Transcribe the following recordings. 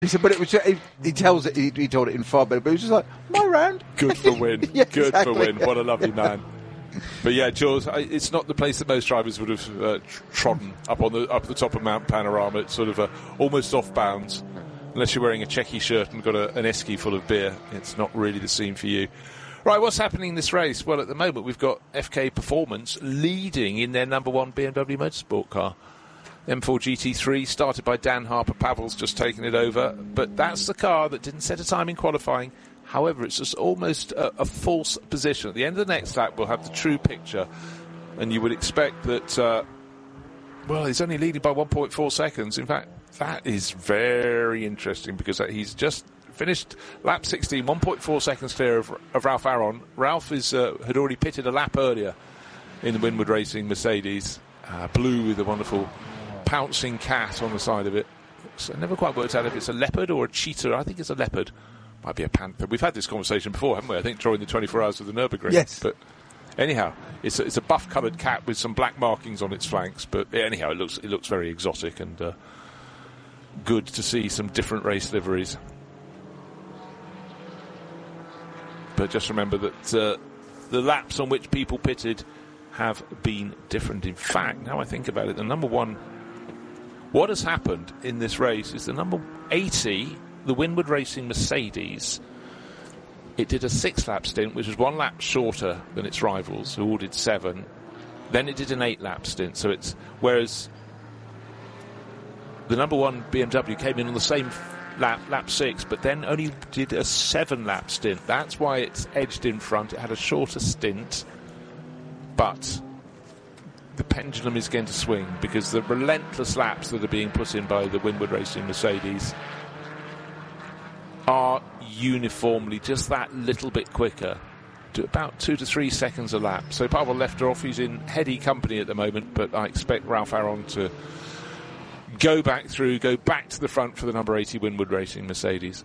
He said, but it was. He told it in far better. But it was just like my round. Good for win. Yeah, Good exactly. for win. What a lovely man. But yeah, Jules, it's not the place that most drivers would have trodden up the top of Mount Panorama. It's sort of almost off bounds, unless you're wearing a Checky shirt and got an esky full of beer. It's not really the scene for you. Right, what's happening in this race? Well, at the moment we've got FK Performance leading in their number one BMW Motorsport car. M4 GT3, started by Dan Harper. Pavel's just taken it over, but that's the car that didn't set a time in qualifying. However, it's just almost a false position. At the end of the next lap, we'll have the true picture, and you would expect that, well, he's only leading by 1.4 seconds. In fact, that is very interesting because he's just finished lap 16, 1.4 seconds clear of Ralph Aron. Ralph had already pitted a lap earlier in the Winward Racing Mercedes, blue with a wonderful pouncing cat on the side of it. So I never quite worked out if it's a leopard or a cheetah. I think it's a leopard. Might be a panther. We've had this conversation before, haven't we? I think during the 24 hours of the Nürburgring. Yes. But anyhow, it's a buff-coloured cat with some black markings on its flanks. But anyhow, it looks very exotic and good to see some different race liveries. But just remember that the laps on which people pitted have been different. In fact, now I think about it, the number one... What has happened in this race is the number 80, the Winward Racing Mercedes, it did a 6-lap stint, which was 1 lap shorter than its rivals, who all did 7. Then it did an 8-lap stint. So it's whereas the number 1 BMW came in on the same lap 6, but then only did a 7-lap stint. That's why it's edged in front. It had a shorter stint, but the pendulum is going to swing because the relentless laps that are being put in by the Winward Racing Mercedes are uniformly just that little bit quicker, to about 2 to 3 seconds a lap. So Pavel left her off. He's in heady company at the moment, but I expect Ralph Aron to go back to the front for the number 80 Winward Racing Mercedes.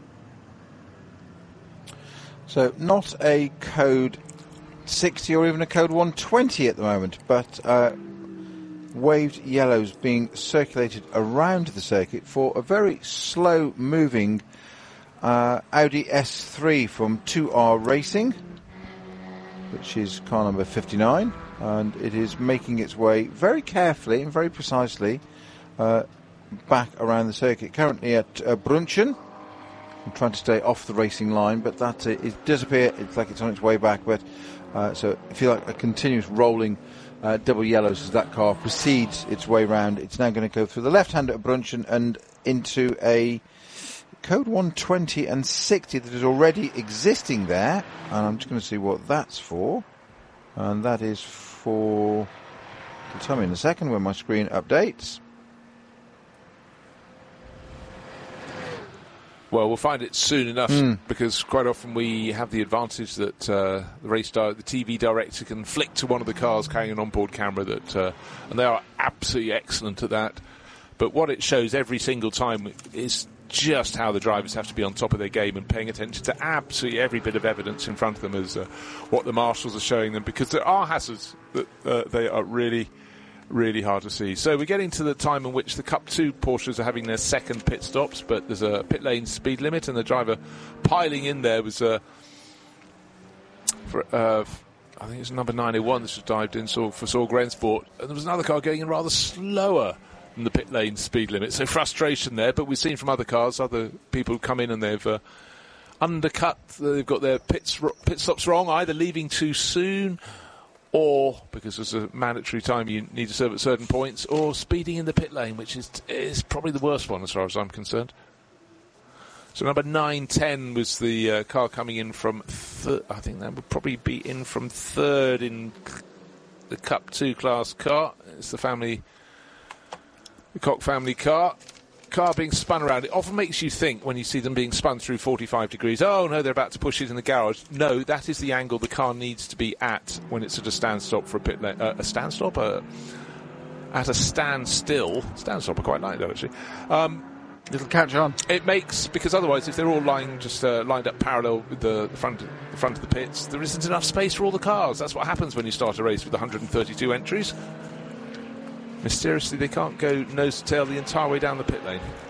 So not a code 60 or even a code 120 at the moment, but waved yellows being circulated around the circuit for a very slow moving Audi S3 from 2R Racing, which is car number 59, and it is making its way very carefully and very precisely back around the circuit. Currently at Brunchen. I'm trying to stay off the racing line, but that it does appear it's like it's on its way back, but so if you like a continuous rolling double yellows as that car proceeds its way round. It's now going to go through the left hand at Brunchen and into a code 120 and 60 that is already existing there, and I'm just going to see what that's for, and that is for, it'll tell me in a second when my screen updates. Well, we'll find it soon enough because quite often we have the advantage that the TV director can flick to one of the cars carrying an onboard camera and they are absolutely excellent at that. But what it shows every single time is just how the drivers have to be on top of their game and paying attention to absolutely every bit of evidence in front of them as what the marshals are showing them, because there are hazards that they are really, really hard to see. So we're getting to the time in which the Cup 2 Porsches are having their second pit stops, but there's a pit lane speed limit, and the driver piling in there was I think it's number 901 that just dived in for Saul Grensport, and there was another car going in rather slower than the pit lane speed limit. So frustration there, but we've seen from other cars, other people come in and they've undercut, they've got their pit stops wrong, either leaving too soon, or because there's a mandatory time you need to serve at certain points, or speeding in the pit lane, which is probably the worst one as far as I'm concerned. So number 910 was the car coming in from I think that would probably be in from third in the Cup 2 class car. It's the Koch family car being spun around. It often makes you think when you see them being spun through 45 degrees, oh no, they're about to push it in the garage. No, that is the angle the car needs to be at when it's at a stand stop for a pit lane. A stand stop? At a standstill. Stand stop I quite like that actually. It'll catch on. It makes, because otherwise if they're all lined up parallel with the front of the pits, there isn't enough space for all the cars. That's what happens when you start a race with 132 entries. Mysteriously, they can't go nose to tail the entire way down the pit lane.